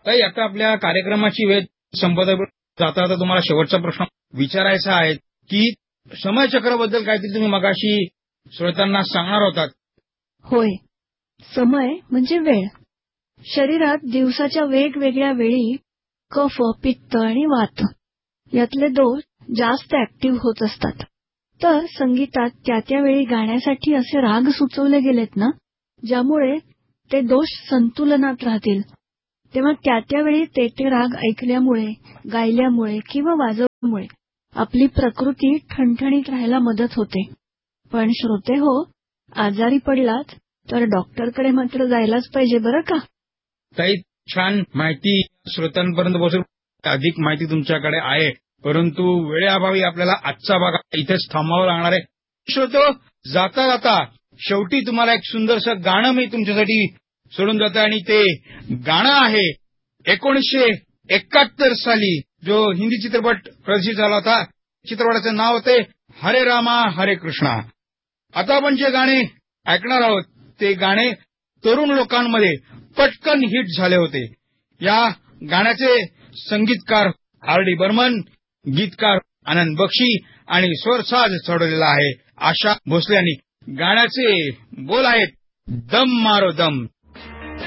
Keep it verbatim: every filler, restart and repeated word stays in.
ताई, आता आपल्या कार्यक्रमाची वेळ संपत आहे. जाता जाता तुम्हाला शेवटचा प्रश्न विचारायचा आहे की समयचक्राबद्दल काहीतरी तुम्ही मगाशी श्रोत्यांना सांगणार होतात. होय, समय म्हणजे वेळ. शरीरात दिवसाच्या वेगवेगळ्या वेळी कफ, पित्त आणि वात यातले दोष जास्त ऍक्टिव्ह होत असतात. तर संगीतात त्या त्या वेळी गाण्यासाठी असे राग सुचवले गेलेत ना, ज्यामुळे ते दोष संतुलनात राहतील. तेव्हा त्या त्यावेळी ते ते राग ऐकल्यामुळे, गायल्यामुळे किंवा वाजवल्यामुळे आपली प्रकृती ठणठणीत राहायला मदत होते. पण श्रोते हो, आजारी पडलात तर डॉक्टरकडे मात्र जायलाच पाहिजे बरं का. ताई, छान माहिती श्रोत्यांपर्यंत पोहोचेल. अधिक माहिती तुमच्याकडे आहे, परंतु वेळेअभावी आपल्याला आजचा भाग इथेच थांबावं लागणार आहे. श्रोतो, जाता जाता शेवटी तुम्हाला एक सुंदरसं गाणं मी तुमच्यासाठी सोडून जातो आणि ते गाणं आहे एकोणीसशे एकाहत्तर साली जो हिंदी चित्रपट प्रदर्शित झाला होता. चित्रपटाचे नाव होते हरे रामा हरे कृष्णा. आता आपण जे गाणे ऐकणार आहोत ते गाणे तरुण लोकांमध्ये पटकन हिट झाले होते. या गाण्याचे संगीतकार आर डी बर्मन, गीतकार आनंद बक्षी आणि स्वरसाज चढवलेला आहे आशा भोसले यांनी. गाण्याचे बोल आहेत दम मारो दम.